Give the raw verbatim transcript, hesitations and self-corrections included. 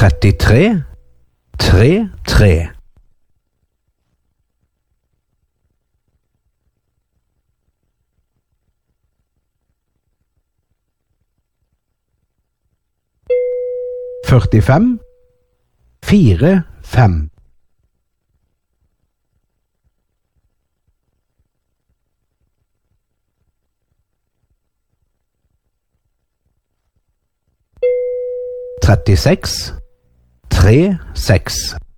trettitre, tre, tre. Førtifem, fire, fem. Trettiseks, tre, seks.